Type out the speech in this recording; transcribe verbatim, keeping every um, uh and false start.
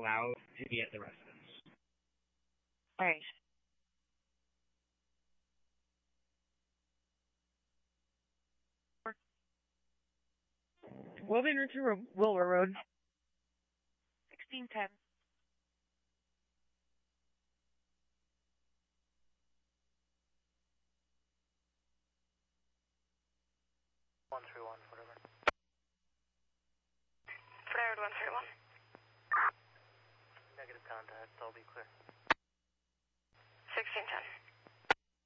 allowed to be at the residence. Right. We'll be in to Wilbur Road. sixteen ten. one three one, whatever. Flared one three one. Negative contact, I'll be clear.